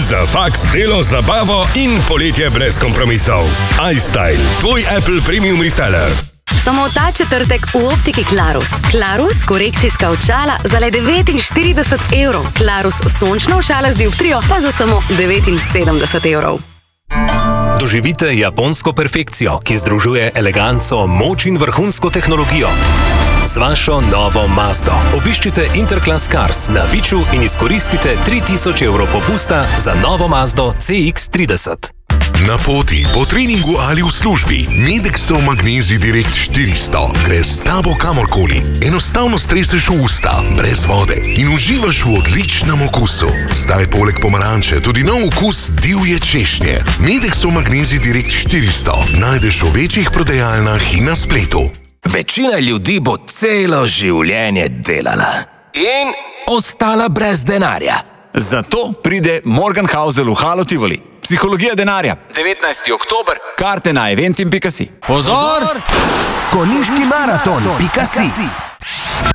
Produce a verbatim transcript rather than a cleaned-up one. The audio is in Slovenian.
Za faks, delo, zabavo in poletje brez kompromisov. iStyle, tvoj Apple Premium Reseller. Samo ta četrtek v optiki Klarus. Klarus, korekcijska očala za le devetinštirideset evrov. Klarus, sončno očala z dioptrijo pa za samo devetinsedemdeset evrov. Doživite japonsko perfekcijo, ki združuje eleganco, moč in vrhunsko tehnologijo. Z vašo novo Mazdo obiščite Interclass Cars na Viču in izkoristite tri tisoč evrov popusta za novo Mazdo C X trideset. Na poti, po treningu ali v službi, Medexov Magnezij Direkt štiristo gre s tabo kamorkoli. Enostavno streseš v usta, brez vode in uživaš v odličnem okusu. Zdaj poleg pomaranče tudi nov okus divje češnje. Medexov Magnezij Direkt štiristo najdeš v večjih prodajalnah in na spletu. Večina ljudi bo celo življenje delala in ostala brez denarja. Zato pride Morgenhausel v Halo Tivoli. Psihologija denarja. devetnajsti oktober. Karte na eventim pika si. Pozor! Konjiški maraton pika si.